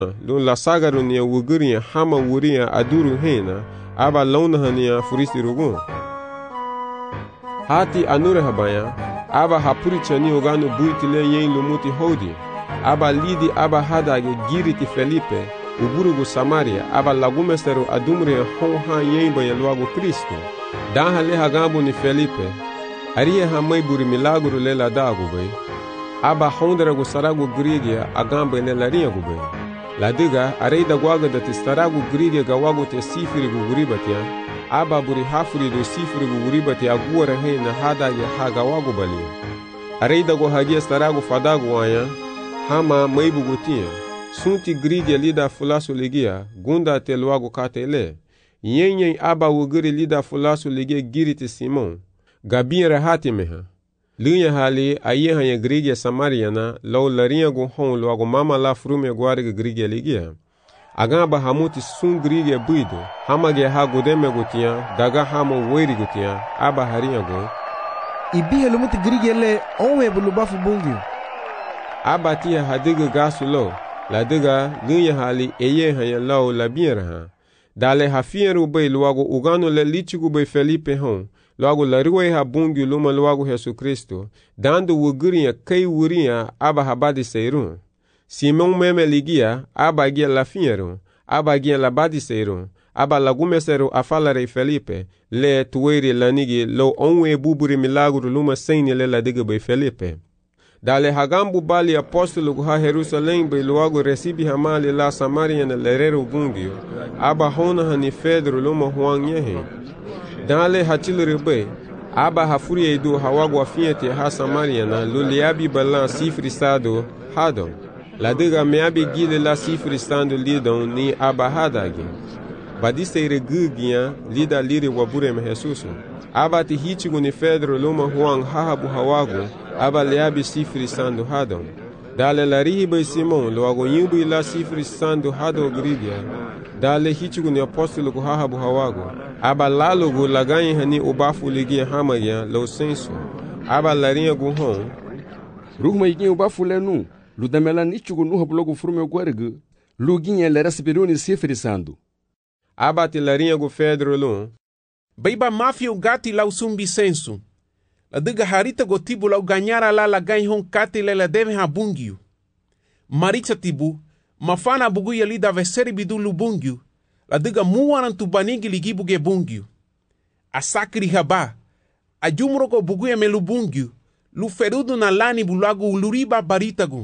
Lun la sagarunia wuguria hama wuria aduru hena aba launahania furisirugun. Hati anure habaya aba hapurichani ogano buitile yen lumuti hodi aba lidi aba hadage giriti Felipe uburugu Samaria aba lagumesteru adumre honha yen bayaluago Kristo dan le hagambo ni Felipe ariye hamai buri milagro lela dago bay aba honderago sarago grigia agamba lela riago bay la diga areida gwaga da tistarago grigia gawago te sifiri guguribatia aba buri hafuri do sifiri guguribati aguara he na hadage hagawago bali areida go hagia starago fadago aya hama maibugutia sunti grigia lida fulasu ligia gunda teluago katele yenyen aba wuguri lida fulasu ligia giriti Simon gabira hatimeha Lunya hali ayeha ya grigia Samariana lau larinha go hon luago mama la frume guarga grigia ligia agamba hamuti sun grigia buido hamage ha godeme gotia daga hamo weri gotia aba harinha go ibihe lumuti grigia le onwe bulubafu bungi aba tia hadiga gasulo la diga lunya hali ayeha ya lau labira ha dale hafieru bay luago ugano le lichigu bay Felipe hon logo larue ha bungi luma logo Jesus Kristo dando wuguria kai wuria aba habadi seirun Simon meme ligia aba gia la fiero aba gia la badi seirun aba lagumesero afalare Felipe le tuere lanigi lo onwe buburi milagro luma seini le la diga bay Felipe dale hagambu bali apostolo ha Jerusalém bay logo recibi hamali la Samaria na lerero bungio aba hona hani Pedro luma huanyehe dale hatilere bay aba hafuri edu hawago afiete ha Samaria na luliabi balan sifri sado hadon la diga meabi gile la sifri stando lidon ni aba hadage badiste gugia lida liri wabure me Jesus aba ti hitigo ni Pedro luma huang hahabu hawago aba leabi sifri stando hadon dale la riba Simon loago yimbu la sifri stando hado gridia dale hitigo ni apostolo ko hahabu hawago aba lalogo laganyi hani ubafu ligia hamaya lo senso aba larinha go hon rugma igi ubafu lenu ludamela nichugo no hablogo frume guargu luginha lera sibiruni sifrisando aba te larinha go Pedro lo baiba mafia ugati la usumbi senso la diga harita go tibu la ganhara la laganyi hon kati la deve habungio maritsa tibu mafana bugu yali da veseri bidu lubungio la diga muaran tu banigi ligibu ge bungio a sakri haba a jumro go bugu ya melubungio lu ferudu na lani bulago uluriba baritagu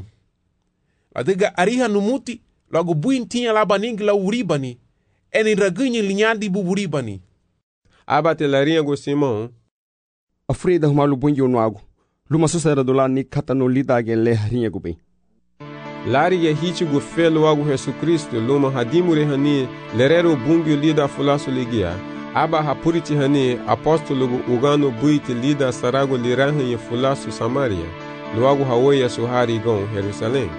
la diga ariha numuti lago buintinha la banigi la uribani eni ragunyi linhadi buburibani aba te larinha go Simon Afrida humalu bungio no ago luma susera do lani katano lidage le harinha go bem Lari ya hitigo felo wago Jesus Kristo luma hadimure hani lerero bungio lida fulasu ligia aba hapuriti hani apostolo ugano buiti lida sarago lirahan ya fulasu Samaria luago hawoya suhari gon Jerusalém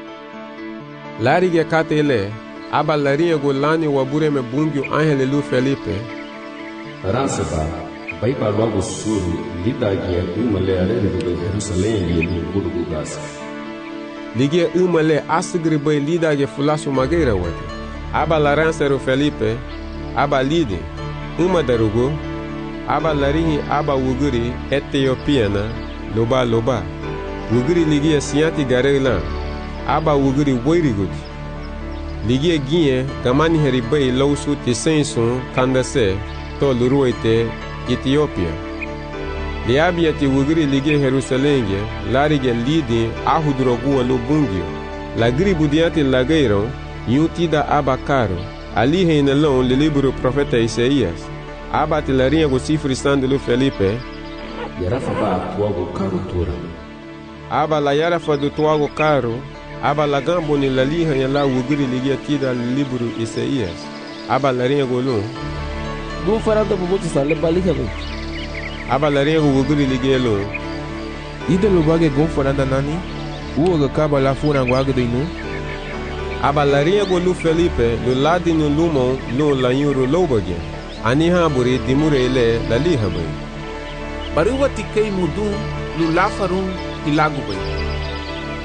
Lari ya katele aba larinha go lani wabure me bungio angele lu Felipe Ransaba baiba luago suru lidage umale arene do Jerusalém li burugu gasa ligia umale asigri bay lidage fulasu mageira wate aba laransero Felipe aba lide uma darugo aba larihi aba wuguri Etiopiana loba wuguri ligia siati garela aba wuguri woirigut ligia gie gamani heri bay lausu tisensun kandase to luruete Ethiopia liabia ti wuguri ligia Jerusalém larige lidi ahudrogu lo bungio la gribu diante lageiro yutida abacaro ali reinalão le livro profeta Isaías aba te larinha go sifri stando lo Felipe yarafa ba tuago caro tura aba la yarafa do tuago caro aba la gambo ni la liha ya la wuguri ligia tida le livro Isaías aba larinha go lo go farada bubuti sale balika go aba larinha go wuguri ligia lo ida lo bage gon farada nani uoga kaba la funa guaga do inu aba larinha go lu Felipe lo ladi no lumo lo la yuro lobage ani haburi dimure ile la liha bay baruwa tikei mudum lu lafarun ilagu bay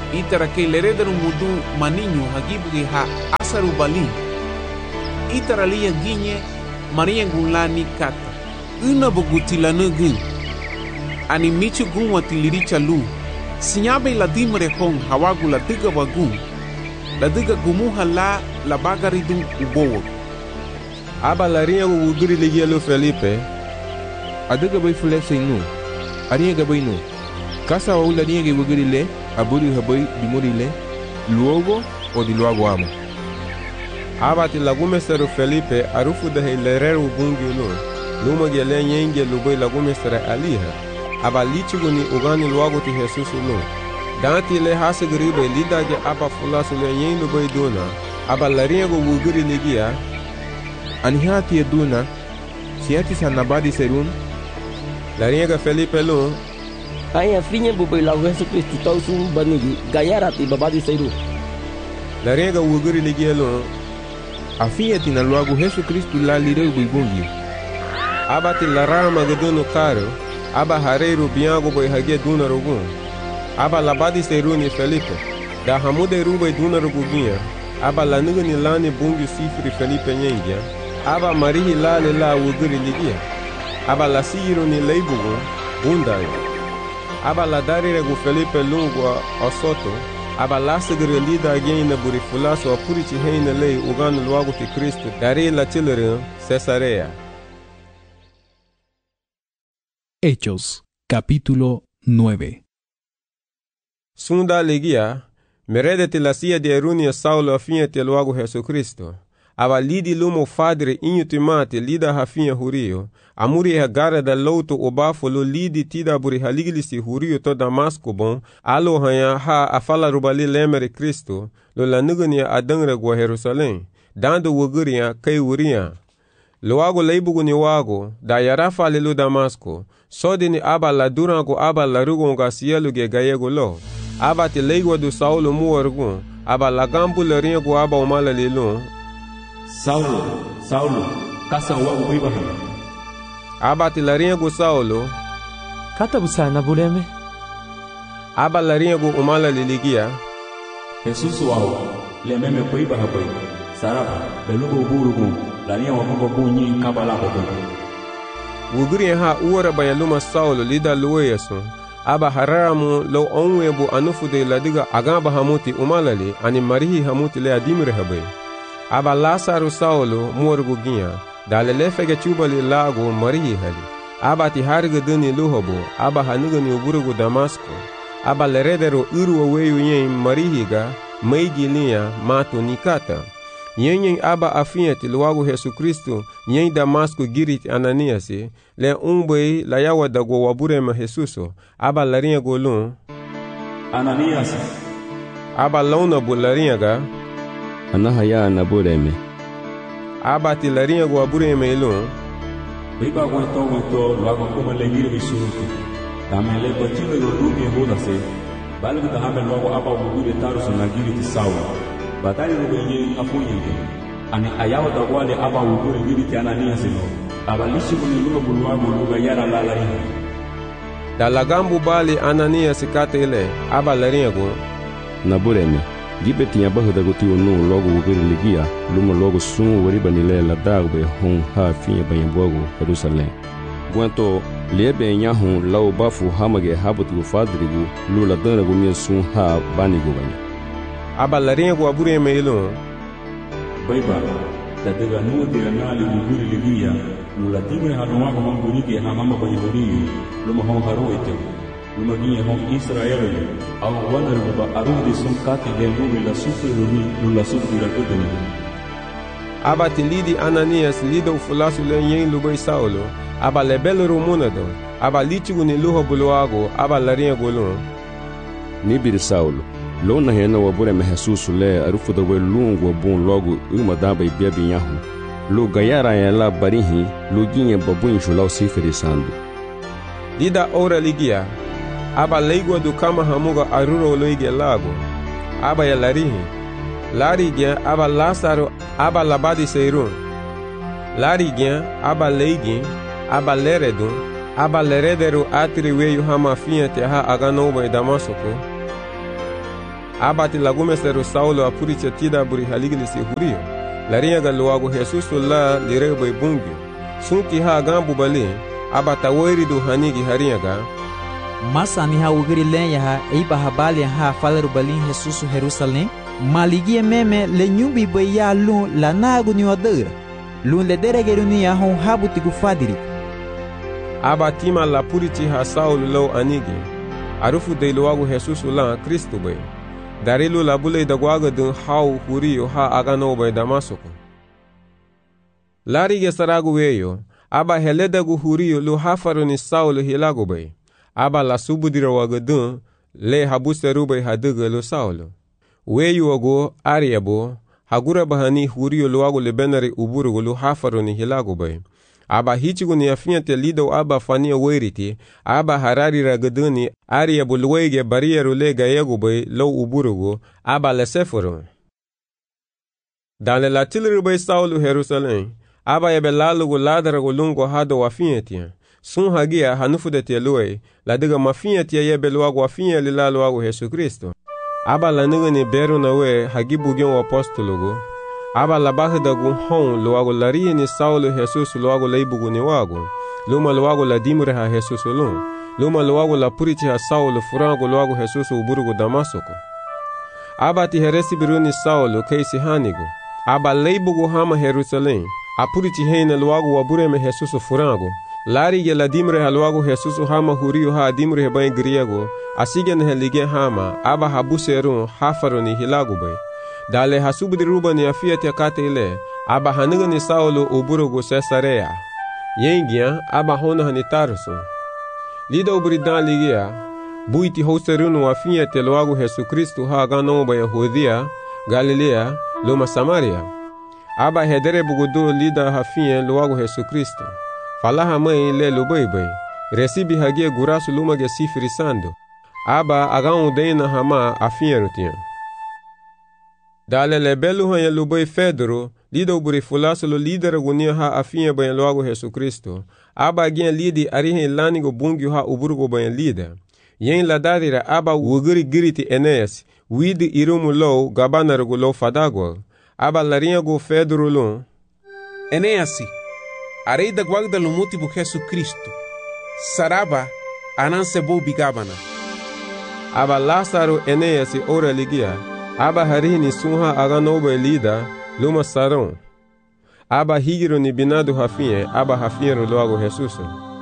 itara que lerederu mudu maninho hagibugi ha asaru bali. Itara liya ginye maria gulani kata. Una bogutila nugu. Ani michu gunwa tiliricha lu. Sinyabe la dimre hong hawagu la diga wagu. La diga gumuha la bagaridun ubowo. Aba la rinha uguri ligielo Felipe. Adiga bai fule seinu. Arinha gabai no. Kasa wa ula rinha uguri le. Aburi habai dimuri le. Luogo o di luogo amo. Aba ti lagumesteru Felipe arufu de heilereru gungi lu. Luma gele nyenge lubai lagumestere aliha. Aba lichigu ni ugani luogo ti Jesus lu. Danti le hasegribe lidage aba fulasu le nyen lubai duna. Aba la rinha uguri ligia. Anihati eduna, siati sanabadi serun. La rinha Felipe lu. Aya finha bubai lau Jesus Cristo tau sum banigi gayarati babadi seru. La rinha uguri ligia lu. Afiati na luagu Jesus Cristo la lireu buibungi. Aba ti la rama gedunu caro. Aba hareiru biango boi hagia duna rogun. Aba labadi seruni Felipe. Da hamude rubai duna roguginha. Aba la nigani lani bungi sifri Felipe nyengia. Aba marihi lale la uguri ligia. Aba la sigiru ni leibugu bundayo. Aba la darire gu Felipe lungwa osoto. Aba la sigiri lida agena buri fulaso apurichi heine lei uganu luagu ti Cristo. Dari la chilere Cesarea. Hechos, capítulo 9. Sunda ligia. Meredete la sia de erunia Saulo afinha te luagu Jesucristo. Aba lidi lumo fadre inhutimate lida hafinha hurio. Amuri hagara da louto obafo lo lidi tida buri haligilisi hurio to Damasco bon. Alo hanya ha afala rubali lemere Cristo. Lo la nugania adangre gwa Jerusalém. Dando wuguria kai uria. Luago leibugu ni wago. Da yarafa lelo Damasco. Sodini aba la durango aba la rugonga sielu ge gayego lo. Aba te leigwa do Saulo muorgun. Aba la gambu la ringo aba umala lelun. Saulo, kasa wago Ibrahim. Aba ti la ringo Saulo. Kata busana buleme. Aba la ringo umala liligia. Jesus wago, le meme ko Ibrahim. Saraba, belugo burugun, la ringo wago bunyi kabala wago. Wuguri ha uora bayaluma Saulo lida luweyasun. Aba haramu lo onwebu anufude ladiga agamba hamuti umalali ani marihi hamuti le adimire habe. Aba Lasaru Saulo muorguginha dalele fege chubali lago marihi hali. Aba ti harga duni luhobo aba hanugani uburugu Damasco. Aba leredero uru weyu yen marihiga meigilinha mato nikata. Yen aba afiati luago Jesucristo yen Damasco girit Ananiasi le umbei la yawa dago waburema Jesuso aba larinha golun Ananias aba launa bularinha ga Anahaya nabureme aba ti larinha go waburema ilun Biba aguentou logo como legir bisuruku tamele batilo lo rubi hodase balgu da hamel logo aba wugure tarusu nagiri ti sawa batali rubenye afunyenge ani ayawa da wale aba wugure giri ti Ananias no abalishi kuniluga bulwago luga yara lalarinha da lagambu bali Ananias katele aba larinha go nabureme gibe tinha barra da goti no logo wugure ligia luma logo sum wari banile la dagbe hon ha finha banyabogo Jerusalém guanto lebe nyahun lau bafu hamage habutu fadrigu lula dana go min sum ha banigo banya aba larinha go aburema ilun Baiba da daga nuwa tira nali wugure ligia lula timre hanuwago mambunike hamama banyaburiyo luma hon haroite luma ginye hon Israeli au wana ruba arudi sun kati le lumi la sufri lula sufri la kudumi aba ti lidi Ananias lido ufulasu le yen lubai Saulo aba lebelo rumunado aba litigu ni luho buluago aba larinha golun Nibir Saulo Lona hena wabure me Jesus le arufu da we lungo bon logo uma daba e bia binhahu. Lo gayara ya la barihi lo ginha babun chulau sifere sandu. Dida ora ligia. Aba leigwa do kama hamuga aruro loige lago. Aba ya larihi. Larigia aba Lázaro aba labadi seirun. Larigia aba leigin aba leredun aba leredero atri weyu hama finha te ha aganoba e Damasco. abati lagumesero Saulo apuricha tida buri haligilisi hurio laringa galuago Jesus la lirebe bungio sunki ha gambu bali abata woiridu hanigi haringa masani ha ugiri len ya iba habali ha faleru balin Jesus Jerusalem maligie meme le nyumbi boya lu la nagu ni odera lu le deregeru ni ya hon habuti gufadiri abatima la purichi ha Saulo lo anigi arufu de luago Jesus la Kristo be darilu la bule da gwaga dun hau hurio ha agano be Damasoko larige saragu weyo aba heleda gu hurio lu hafaru ni Saulo hilago be aba la subudira waga dun le habuseru be haduga lu Saulo weyu ogo ariabo hagura bahani hurio luago le benari uburugo lu hafaru ni hilago be aba hichigu ni afinyate lido aba fania weriti aba harari ragaduni ariabo luwege barieru le gayego be lo uburugo aba le seforo dale la tilru be Saulo Jerusalem aba yebe lalugo ladarago lungo hado wafinyete sun hagia hanufu de telue la diga mafinyete yebe luago wafinya lila luago Yesu Kristo aba la nigani beru na we hagibu gyon apostologo aba la bahdagu hon luago lari ni Saulo Jesus luago leibugu ni wago luma luago la dimure ha Jesus luma luago la purichi ha Saulo furango luago Jesus uburugo Damasoko aba ti heresi biruni Saulo keisi hanigo aba leibugu hama Jerusalem apurichi heina luago wabureme Jesus furango lari ge la dimure ha luago Jesus hama hurio ha dimure he bain griego asigen he lige hama aba habuseru hafaru ni hilago bay dale hasubudi rubani afiyati akate ile aba haniga ni Saulo uburugo Cesarea yengia aba hona hani Tarso lida uburidan ligia buiti hoserunu afiyati luago Yesu Kristo ha gano ba Yahudia Galilea luma Samaria aba hedere bugudu lida hafiye luago Yesu Kristo falaha mai le lubebe resibi hagie gurasu luma ge sifiri sando aba agan deina hama afiyerutia dale le belu hanya lubei Fedro lido buri fulasolo lidera gunia ha afiye bayan luago Yesu Kristo aba gen lidi arihe lanigo bungi ha uburugo bayan lida yen ladarira aba wugiri giriti Eneas widi irumu low gabanarugo low fadagwa aba larinha go Fedro lo Eneasi arei da guarda lumuti bu Yesu Kristo saraba ananse bo bigabana aba Lázaro Eneasi ora ligia aba harini sunha aganobe lida luma saron aba higiro ni binado hafinye aba hafiero loago Jesus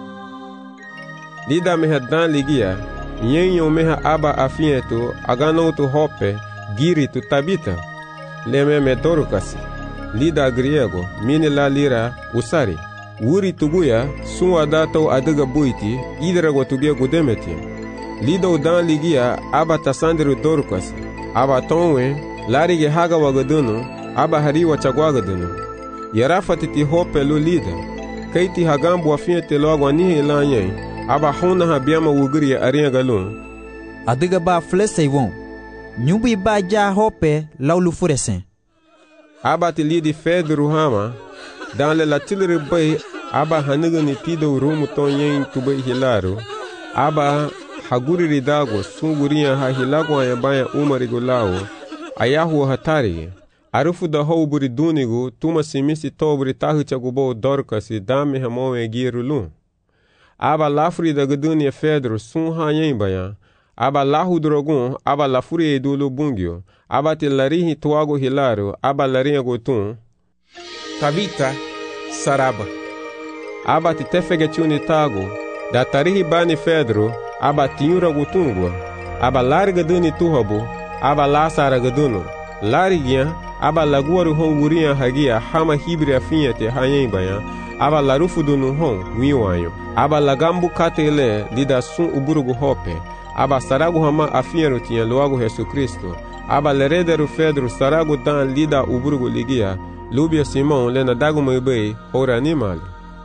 lida meha dan ligia yenyo meha aba afinye tu agano tu hope giri tu Tabita leme me Dorcas lida griego mini la lira usari wuri tuguya sunwa dato adiga buiti idra go tugia gudemeti lido dan ligia aba tasandru Dorcas aba tonwe larige haga wagadunu aba hariwa chagwagadunu yarafati ti hope lu lida kaiti hagambu afiete logo anihe lanye aba hona habiama wugiri aringa galun adiga ba flesei won nyumbi ba ja hope laulu furesen aba ti lidi Fedro hama dan le latilre bay aba haniga ni tido rumu tonyen tubay hilaro aba haguri ridago sunguriya ha hilago ayabaya umarigo lao ayahu hatari arufu da houburi dunigo tuma simisi tobri tahichagubo Dorcas dame hamoe girulu aba lafri da gudunia Fedro sun hanyen baya aba lahu drogun aba lafuri edulu bungio aba te larihi tuago hilaro aba larinha gotun Tabita saraba aba te tefege chuni tago da tarihi bani Fedro aba tinyura gutungwa aba larga duni tuhobo aba lasara gaduno larigia aba laguaru hon guria hagia hama hibri afinyete hanyen baya aba larufu dunu hon wiwanyo aba lagambu katele lida sun uburugu hope aba saragu hama afinyero tinya luago Yesu Kristo aba lerederu Fedro saragu dan lida uburugu ligia lubia Simon lena dagu mebei ora animali.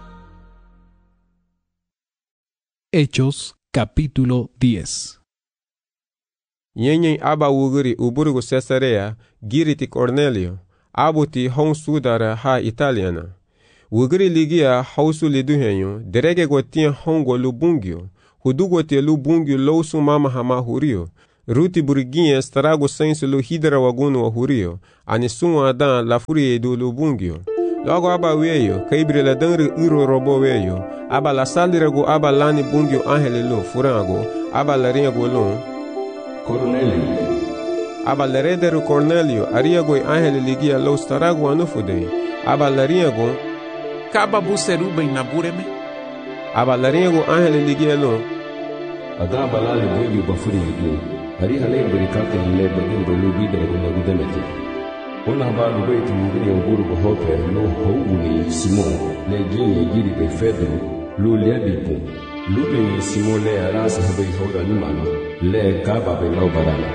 Hechos capítulo 10. Yenyen aba wuguri uburugu Cesarea giriti Cornelio abuti hon sudara ha italiana wuguri ligia hausu liduhenyo derege gotia hongo lubungio hudugo te lubungio lousu mama hama hurio Ruti buriguinha starago senso lo hidra wagunu wa hurio, ani sunwa adan la furie do lo bungio. Logo aba weyo, kaibre la dangre uro robo weyo, aba la salirago aba lani bungio angele lo furango, aba la ringo lo. Cornelio. Aba la redero Cornelio, ariago e angele ligia lo starago anufude, aba la ringo. Kaba buseruba inabureme. Aba la ringo angele ligia lo. Ada balale bungio bafuri ligia. Hari hale berikate le badin bolu bidra guna gudemete. Una balu beitu mugri nguru go hope lo houni Simon le gini giri be Pedro lo le bipu. Lo be Simon le arasa be hoda ni mano le kaba be lo barana.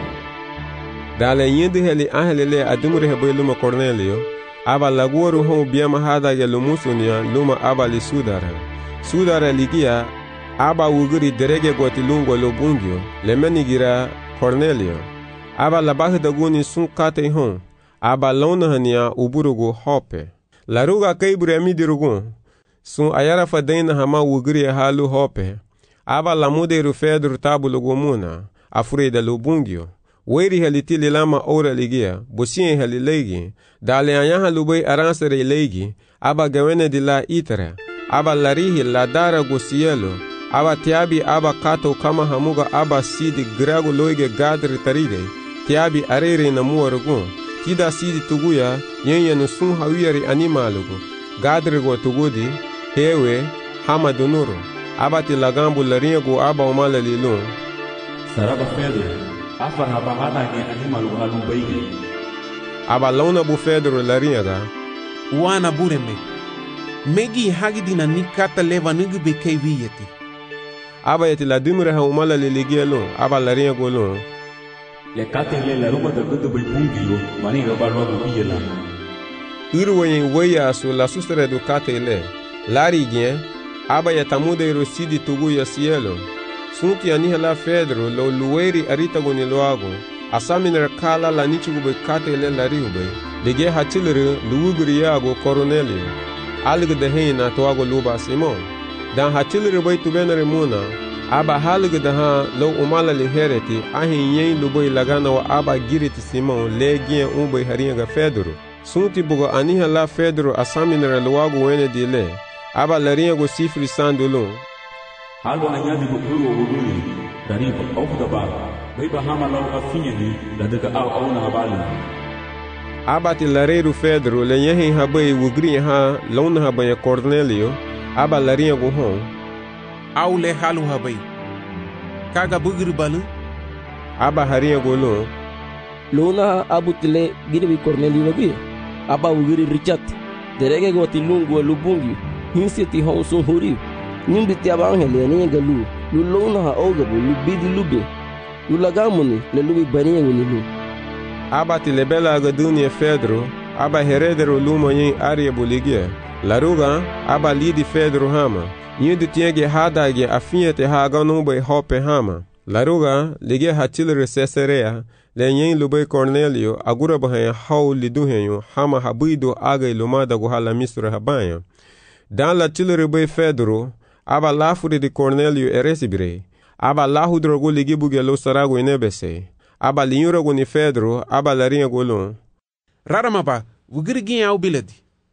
Dale yende heli ahele le adumure be luma Cornelio aba lagoro ho biama hada ge lo musunia luma aba li sudara ligia aba uguri derege goti lungo lo bungio le menigira Cornelio aba la bahda guni sun kate hon aba lona hania uburugo hope la ruga kaibure amidirugo sun ayara fadaina hama uguri halu hope aba la muderu Pedro tabulo gomuna afurida lo bungio weri halitili lama ora ligia bosien halilegi dale anyaha lubei aransere legi aba gawene di la itara aba larihi la dara gosielo aba tiabi aba kato kama hamuga aba sidi grago loige gadri taride tiabi arere na muwarugo tida sidi tuguya yenye nusun hawiyari animalugo gadri go tugudi hewe hama donuro aba tilagambu laringo aba umala lilun Saraba Pedro afar haba hada ni animalugo halun baigi aba launa bu Pedro laringa Wana bureme. Megi hagidina nikata leva nugu bekei wiyeti. aba yeti la dumre ha umala liligia lo aba la ringa golo le kate le la ruba da gudu bai bungio mani roba roba biyela irwe weya su la sustere do kate le lari gien aba yatamude rosidi tugu ya cielo sunti ani la Pedro lo lueri arita goni loago asaminer kala la nichugo be kate le la riube lege hatilere luugri yago Cornelio alg de heina toago luba Simon dan hatilere bai tubenere muna aba halg de ha lo umala le hereti ahin yen lubai lagana wa aba giriti Simon le gien umbai haringa Pedro sunti bugo ani la Pedro asaminer loago wene dile aba laringa go sifri sandulo Halwa anyadi bukuru wuguli dariba ofda ba baiba hama law afinyani da daga au na habali abati lareru Pedro le yehin habai wugri ha launa habai Cornelio aba laringa go hon Au le halu habai kaga bugri balu aba haringa go lo Luna abutile giribi Cornelio wagi aba wugiri Richard derege goti lungu lubungi hinsiti honsun huri nimbiti abangele ni galu lulona ha ogabu lubidi lubi lulagamuni le lubi baniye lu abati le bela gadunia Pedro aba heredero lumo yin arie boligia laruga aba lidi Pedro hama yindi tienge hadage afiete haga numbe hope hama laruga lige hatilre Caesarea le yin lube Cornelio agura bahan haw liduhenyo hama habido aga ilumada go hala misra habanya dan la tilre be Pedro aba lafuri de Cornelio eresibire aba lahudrogo ligi bugelo sarago inebese aba linyurogo ni Pedro aba laringa golon Raramaba wugirigin au biledi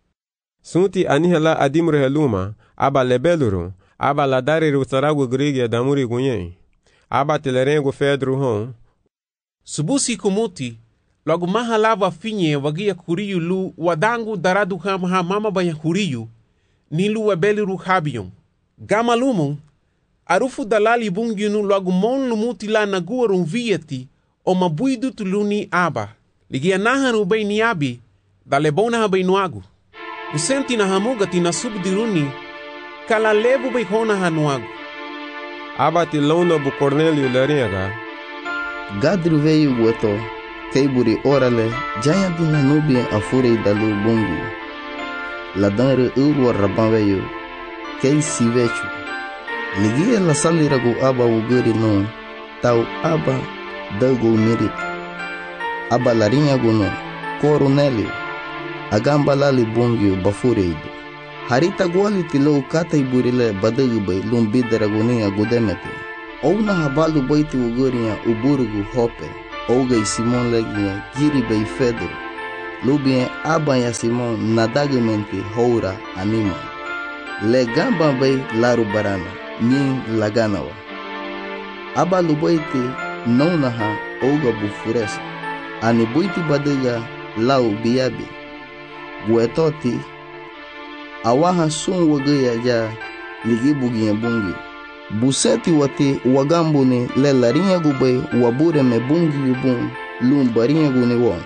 sunti anihela adimre heluma aba lebeluro aba la dariru sarago grigi damuri gunyen aba telerengo Pedro hon Subusi kumuti logo mahalava finye wagia kuriyu lu wadangu daradu ha mama banya kuriyu nilu wabeliru habiyon Gama lumon, arufu dalali bunginu logo mon lumuti la naguarum vieti o mabuidu tuluni aba. Ligia naharu bei niabi, dale bona bei nuagu. Usenti na hamugati na subdiruni, kala lebu bei hona hanuagu. aba tilona bu Cornelio laringa Gadri veio gueto, keiburi orale, jaya dina nubia afurei dalu bungu. Ladanre urwa raban veio, kei sivechu ligia la salirago aba wuguri no tau aba dago mirit aba larinha gono Cornelio agamba lali bongio bafureido harita gwali tilo kata iburile badagi bay lumbidara goni agudemete ou na habalu baiti ugoria uburgu hope, ou gai Simon legia giri bei Pedro, lubien abanya Simon nadagamente houra anima. Le gamba bei laru barana, nin laganawa. Abalu baiti naunaha ouga bufuresa, ani buiti badiga lau biabi. Buetoti, awaha sun wagaya ja ligi bugiya bungi. Buseti wati wagambuni le larinha gubay wabure me bungi yubun lum barinha gune won.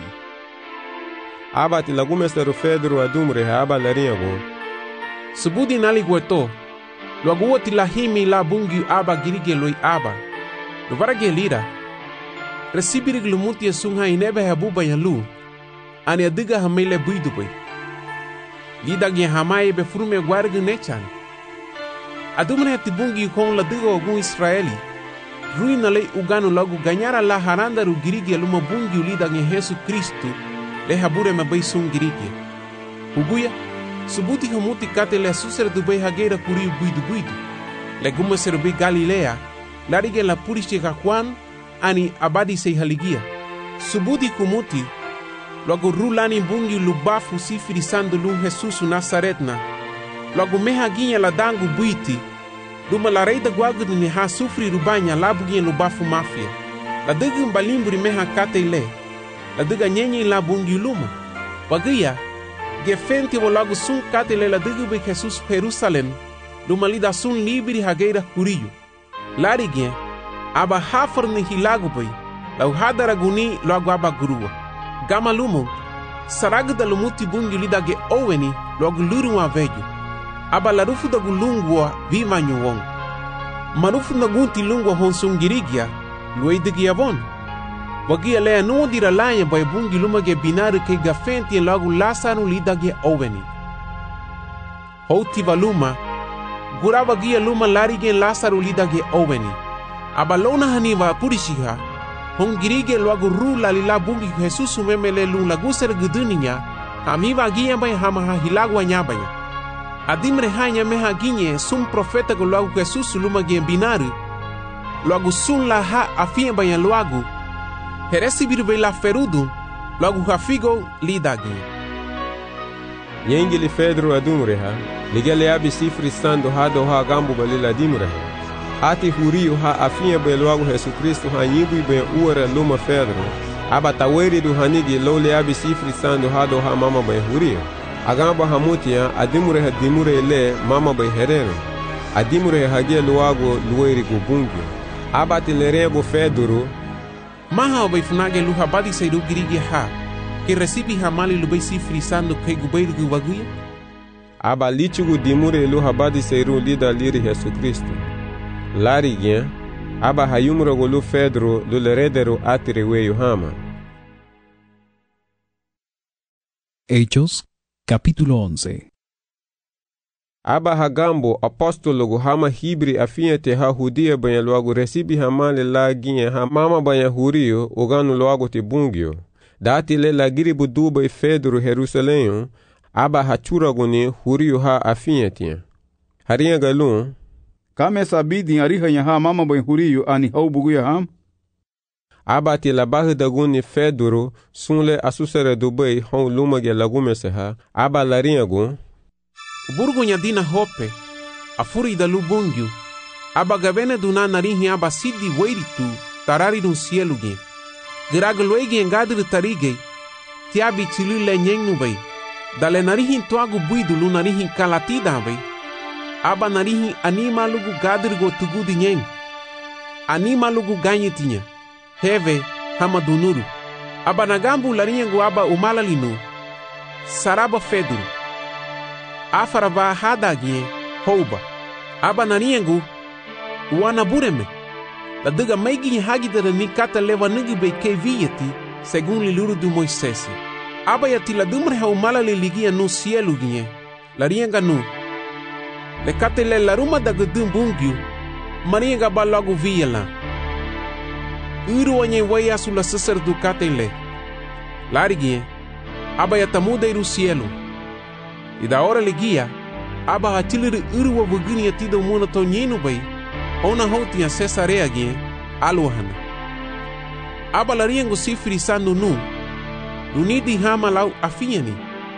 Abati lagumesteru Pedro adumre aba larinha go. Subudi nali gueto. Luaguoti lahimi la bungi aba girige loi aba. Luvarage lira. Recibirig lumuti sunha inebe habuba yalu. Ani adiga hamele buidubay. Lida gye hamaye be furume guargu nechan. Adumre ati bungi kon la digo ogun Israeli. Ruina le uganu lagu ganyara la haranda ru girige luma bungi ulida nge Yesu Kristu le habure me bay sun girige. Uguya, subuti humuti kate le susere du bay hagera kuriu buidu. Le gume seru bay Galilea, larige la purishi Juan ani abadi sei haligia. Subuti kumuti, lagu rulani bungi lubafu sifiri sandu lu Jesus Nazaretna. Logo meha ginha la dangu buiti, duma la reida guagu ni ha sufri rubanya la buginha lubafu mafia. La diga mbalimburi meha kate le, la diga nyenye la bungi luma. Wagia, gefenti wo logo sun kate le la diga be Jesus Jerusalem, duma lida sun libri hageira kuriyo. Larigien, aba hafar ni hilagu bay, la uhadara guni logo aba gurua. Gama lumo, saragda lumuti bungi lida ge oweni logo luru wa vejo. Aba larufu da gulungwa vima nyuwong. Marufu da gunti lungwa honsungirigia, luidigia von. Wagia lea nuodira lanya bay bungi lumage binaru ke gafenti lagu lasanu lidage oveni. Houti valuma, gura wagia luma larige lasaru lidage oveni. Aba lona haniva purishiha, hongirige lagu rula lila bungi Jesus memele lung laguser guduninya, hamiva gia bay hamaha hilagwa nyabanya. Adimre hanya meha ginye sum profeta go lagu Jesus luma gen binaru lagu sun la ha afien bayan lagu heresi birbe la ferudu lagu hafigo lidagi Yengili Pedro adumre ha ligele abi sifri sando hado ha gambu balila dimre ha ati huriu ha afien be lagu Jesus Kristo ha yibu be uore luma Pedro aba taweri du hanigi lole abi sifri sando hado ha mama be huriu Agamba hamutia adimure dimure le mama bay herero adimure hagia luago lueri gubungi abati lerego Pedro maha bay funage lu habadi seidu girige ha que recibi hamali lu bay sifri sando ke gubayru guwaguya aba lichugu dimure lu habadi seiru lida liri Jesus Kristo lari gen aba hayumro go lu Pedro lu leredero atire weyu hama. Hechos capítulo 11. Aba hagambo apostolo go hama hibri afiente ha hudia banya luago recibi hamale la ginye ha mama banya hurio oganu luago te bungio. Dati le la giribu duba e Pedro Jerusalém aba hachura goni hurio ha afiente. Harinha galun. Kame sabidi ariha ha mama banya hurio ani hau buguya ham. Aba ti la barra da guni Pedro sunle asusere dubai hon lumage lagume seha aba larinha gun burgo nyadina hope afuri da lubungyu aba gavene duna narihi aba sidi weiritu tarari dun cielo gen grag loigi engadri tarige tiabi tilule nyengnu bai dale narihi toagu buidu lu narihi kalatida bai aba narihi anima lugu gadri go tugudi nyeng anima lugu ganyetinya Heve hamadunuru aba nagambu laringo aba umalalinu saraba Pedro afarava hadagie houba aba naringo wanabureme la diga meigi hagidara ni kata leva nigi be kevieti segun liluru du Moisés aba yati la dumre ha umalali ligia no cielo gie laringa nu le kate le laruma da gudum bungyu maringa ba logo viela Uru wanye waya sula sesar du katele. Lariguinha, aba ya tamuda iru cielo. E da hora legia, aba hatiliri uru wa vugini atido muna tonyenu bai. ona houti a Cesarea gien aluhana. Aba lariengo sifri sandu nunidi hama lau afiani.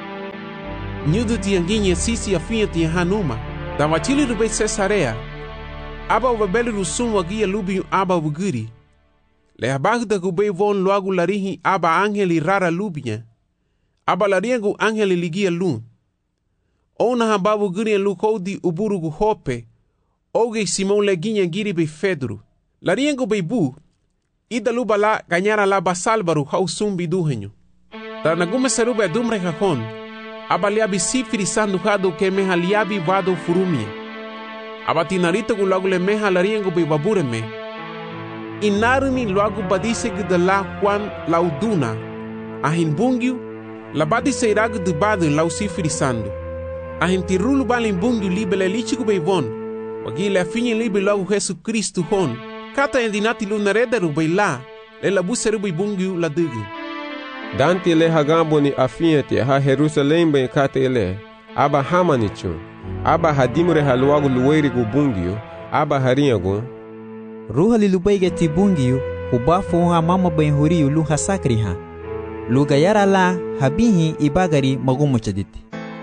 Nyudu tianginye sisi afia tia hanuma. Da watili rube Cesarea. Aba wabeli rusum wagia lubi aba wuguri. Le habagda gube von luagu larihi aba angeli rara lubia. Aba lariengo angeli ligia lu. Ona hababu guri lu kodi uburugu hope. Oge Simon leginha giri be Fedro. Lariengo be bu. Ida luba la ganyara la basalbaru hau sumbi duhenyo. Da nagume serube dumre kakon. Aba liabi sifiri sandu hadu ke meha liabi vado furumia. Aba tinarito gu lagu le meha lariengo be babureme. Inaruni luagu badise gida la Juan lauduna. Ahin bungiu. La badise iragu de badu lau sifiri sandu. Ahin tirulu balin bungiu libele lichigu be von. Wagile afinye libe logo Jesu Kristu hon. Kata endinati lunarederu bei la. Le la buseru bei bungiu la dugu. Danti le hagambo ni afinyete ha Jerusalem bei kata ele. Aba hamanichun. Aba hadimure haluagu luweri gu bungiu. Aba harinyagu. Ruha li lubeige ti bungiu. Ubafu ha mama ben huriu lu hasakri ha. Lu gayara la habihi ibagari magumu chaditi.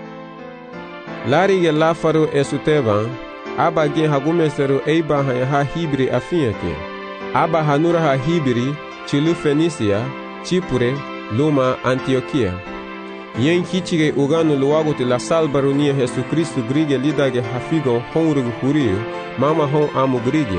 Lari ge la faru esuteban. Aba gen hagumeseru eiba ha hibri afinyete. Aba hanura ha hibri, chilu Fenisia, Chipure, Luma, Antioquia. Yen hichige uganu luagu ti la salbarunia Jesu Kristu grige lidage hafigo honrugu huriu, mama hon amu grige.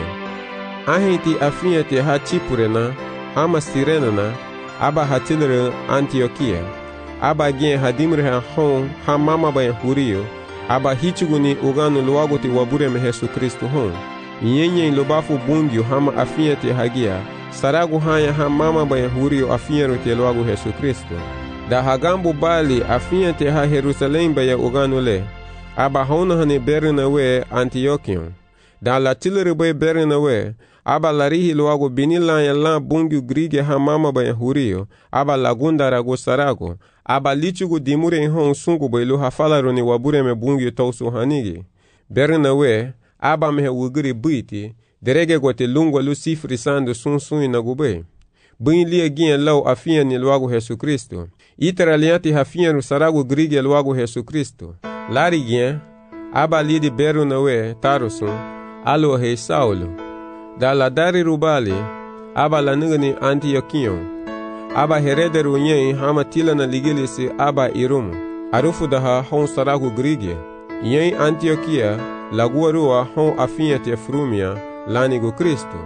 Ahenti afinyete ha Chipure na, hama Sirena na, aba hatilere Antioquia. Aba gen hadimre ha hon ha mama bayan huriu, aba hichuguni uganu luaguti wabureme Jesu Kristu hon. Nyenye lubafu bungiu hama afinyete hagia, saragu hanya ha mama bayan huriu afinyete luagu Jesu Kristu. Da hagambu bali afinyete ha Jerusalem baya uganu le, aba hona hane berina we Antiochion. Da latilere bay berina we, aba larihi luagu binilanya la bungiu grige ha mama bayan huriu, aba lagunda ragu saragu, aba lichugu dimure hon sungu bailu hafalaruni wabureme bungi tausu hanigi. Berna we, aba mehe wuguri buiti, derege gote lungwa lu sifri sandu sun na gube. Buin lia gien lau afian ni luagu Jesu Kristu. Itera lianti hafian saragu grige luagu Jesu Kristu. Lari gien, aba lidi berna we, tarusun, alo he Saulo. Da la dari rubali, aba lanugani Antiochion. Aba herederu nyen hama tilana ligilisi aba irumu. Arufu daha hon saragu grige. Nyen Antioquia laguarua hon afinyete frumia lanigu Kristu.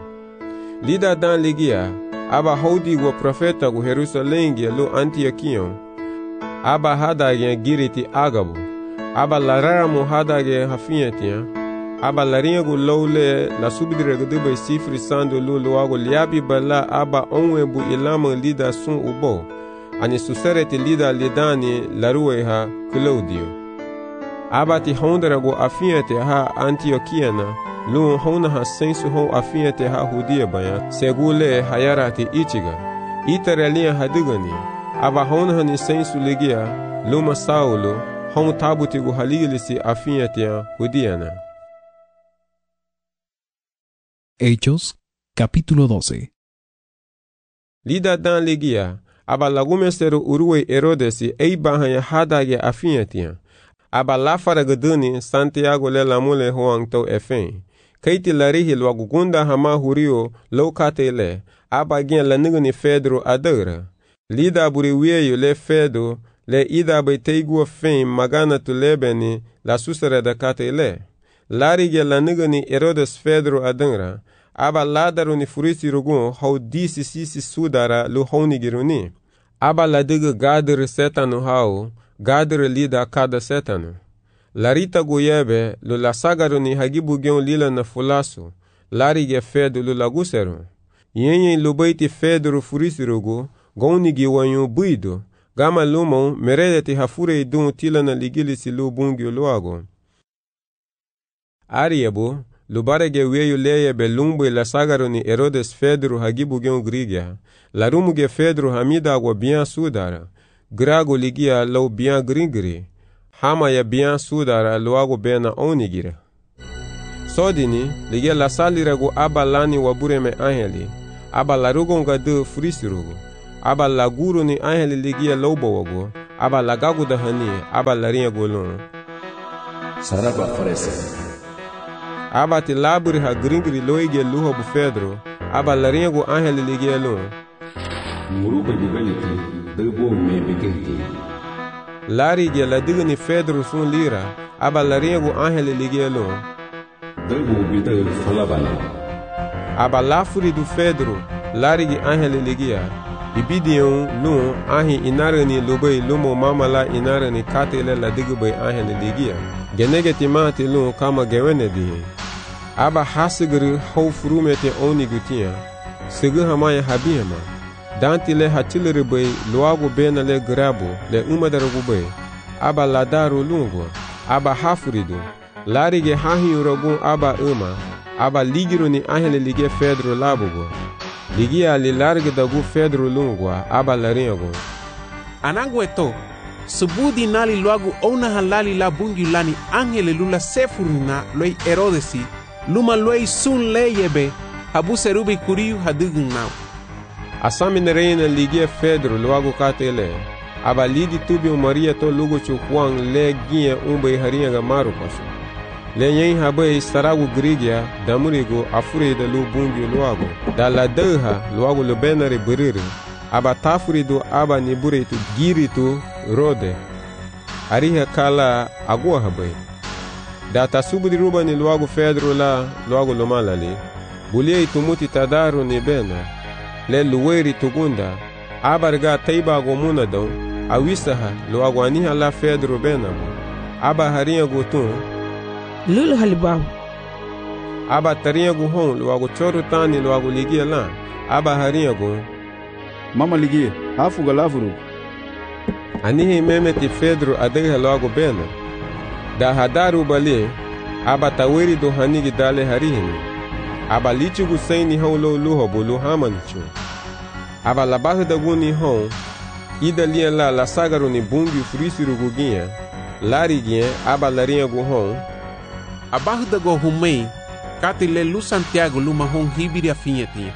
Lida dan ligia, aba hodi go profeta gu Jerusalengi lu Antiochion. Aba hadage giriti agabu. Aba lararamu hadage hafinyete. Aba laringa gu lowle la subidire gudube sifri sandu lu luagu liabi bala aba onwebu ilama lida sun ubo. Ani susereti lida lidani laruwe ha Claudio. Aba ti hondera gu afinyete ha Antiochiana lu hona ha sensu hon afinyete ha hudia baya segule hayarati ichiga. Itarelia hadigani. Aba hona hani sensu ligia luma Saulo hon tabuti gu haligilisi afinyete hudiana. Hechos, capítulo 12. Lida dan ligia, aba lagumeseru uruwe Herodesi eiba hanya hadage afinyetian. Aba lafara gaduni Santiago le lamule huang to efen. Kaiti larihi lwagugunda hama hurio lokate le, aba gen lanigani Fedro adara. Lida buri wieyo le Fedro le ida bay teigua fen magana tu lebeni la susere da kate le. Larige lanigani Herodes Fedro adara. Aba ladaru ni furisi rugun hau disi sisi sudara lu honigiruni. Aba ladiga gadere setanu hau, gadere lida kada setanu. Larita guyebe lu lasagaru ni hagibu gion lila na fulasu, larige fedu lu laguseru. Yenye lubaiti fedru furisi rugu, gonigi wanyu buidu, gama lumon meredeti hafure idun tila na ligilisi lu bungi luago. Ariebu, lubarege weyu leye belumbu la sagaru ni Herodes Fedru hagibu gion grigia, larumuge Fedru hamida agwa bian sudara, grago ligia lau bian gringri, hama ya bian sudara luago bena onigira. Sodini, ligia la saliragu aba lani wabureme angeli, aba la rugonga de frisirugu, aba la guru ni angeli ligia lobo wagu, aba la gagu da hani, aba la rinha golon. Saraba farese. Aba ti laburi ha gringri loige luha bu Pedro, aba la rinha gu angeli ligia lon. Muruba di veliti, debo me begeti. Lari ge la digni Pedro sun lira, aba la rinha gu angeli ligia lon. Debo bida falabana. Aba lafuri du Pedro, lari ge angeli ligia. Ibidion lun ahi inarani lubay lumo mamala inarani katele la digubay angeli ligia. Genegeti mati lun kama gewene dihi. Aba hasigri hau frumete oni gutia. Sigu hamaya habiyama. Danti le hatilere bay luagu bena le grabo le umadaragu bay. Aba ladaru lungo. Aba hafuridu. Larige hahi uragun aba aba ligiru ni angeli lige Pedro labugo. Ligia li large dagu Pedro lungwa aba laringo. Anangu eto, subudi nali luagu ona halali la bungi lani angele lula sefurina loi Herodesi, luma loi sun leyebe, habu serubi kuriu hadugun nau. Asamine reina ligia Pedro luagu katele, aba lidi tubio Maria to lugu chukwang le gie umbe haringa maru paso. Le yen habe saragu grigia damurigo afure de lu bungi luago da la deha luago le benare buriri aba tafurido aba niburitu giritu rode ariha kala agua habe da tasubudi ruba ni luago Pedro la luago lomalali bulie tumuti tadaru ni bena le luweri tugunda abarga taiba gomuna don awisaha luago aniha la Pedro bena aba haringa gutun lulu halibahu. Aba tarinha gu hon luagu choru tani luagu ligia la. Aba harinha gu mama ligia hafu galavuru. Anihi memeti Pedro adegha luagu bena. Da hadaru bali aba taweri do hanigi dale harihini. Aba lichu gu saini hon lo luho bulu hamanichu. Aba labahu da guni hon ida lia la sagaru ni bungi frisiru guginha. Lari ginha aba larinha gu hon abajo da go humei, katile lu Santiago luma hon hibiri afinheti.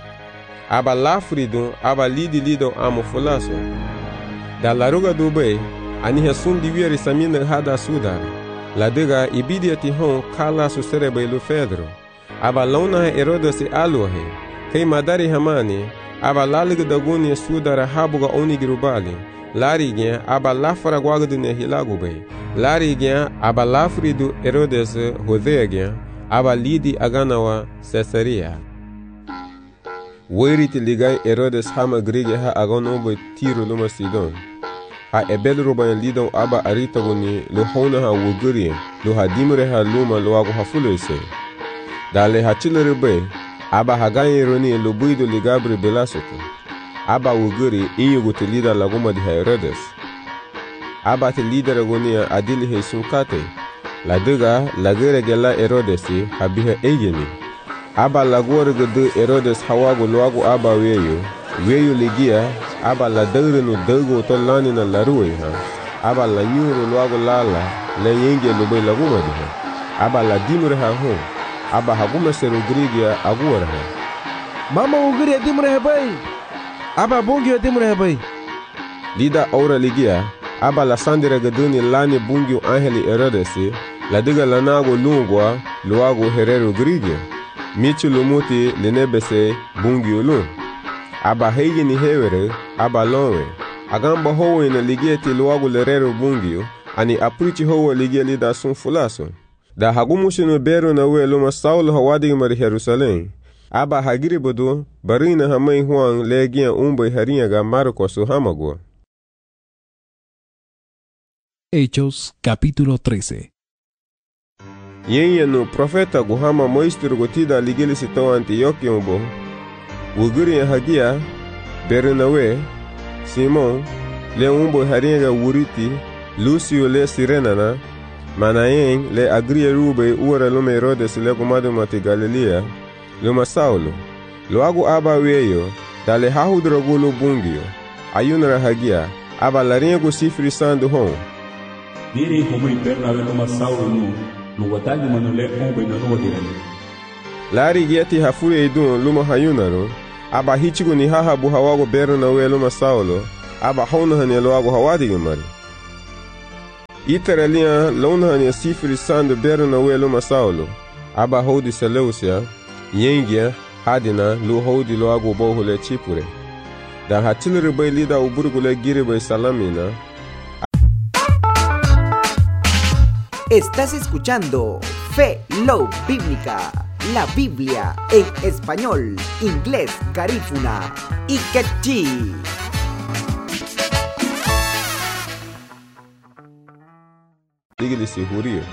Aba lafrido, aba lido amo fulaso. Da laruga do bay, aniha sun divieri samina hada sudar. La diga ibidiati hon kala su serebe lu Pedro. Aba launa Herodes aluhe, kei madari hamani, aba laliga da guni sudara habuga onigirubali. Larigien aba lafara guagdune hilagu bay. Larigien aba lafridu Herodes Hodeagien aba lidi aganawa Caesarea. Weriti ligai Herodes hama grige ha aganobo tiro luma Sidon. Ha ebel rubayan lidon aba arita guni lo hona ha wugurien lo ha dimre ha luma lo agu ha fulese. Dale ha chilere bay aba hagayin roni lo buido ligabri belasoto. Aba wuguri inyugu te lida laguma di Herodes. Aba te lida ragonia adili he sunkate. La diga lagere gela Herodesi habiha egeni. Aba lagore de Herodes hawagu luagu aba weyo ligia aba la dagre dago to lani na laruwe ha. Aba la nyuru luagu lala la yenge lubay laguma di ha. Aba la dimure ha hon. Aba haguma seru grigia aguara ha. Mama wuguri dimure ha bay. Aba bungi dimure ha bay. Lida aura ligia aba la sandira gaduni lani bungi angeli Herodesi la diga lanago lungwa luago herero grigia. Michi lumuti linebese bungi ulun. Aba heigi ni hewere aba lonwe. Agamba howe na ligieti luago lerero bungi ani aprichi howe ligia lida sun fulaso. Da hagumushinu beru na we luma Saulo hawadi mari Jerusalem. Aba hagiri bodo barina hamay huang legia umbe harinha ga Marcos hamago. Hechos capítulo 13. Yenye no profeta guhama moistur gotida ligili sito Antioquia umbo. Wuguri hagia Bernawe Simon le umbo harinha ga wuriti Lucio le Sirenana Manayen le agria rube ura lume Herodes le gumadu mati Galilea luma Saulo luagu aba weyo dale hahudrogulo bungio ayunra hagia aba larinha go sifri sandu hon Diri como Bernabe luma Saulo nu no watagi manule ombe na no dirani. Lari gieti hafure idun luma hayunaro, aba hichigu ni haha bu hawago bera na we luma Saulo, aba hauna hanya loago hawadige mari. Iteralia lona hanya sifiri sando bera na we luma Saulo, aba hodi Seleucia, yengia, hadina lu hodi loago bohule chipure. Dan hatilere bay lida uburgule gire bay salamina. Estás escuchando Fe Love Bíblica, la Biblia en español, inglés, garífuna y quechí. Iglesia judía.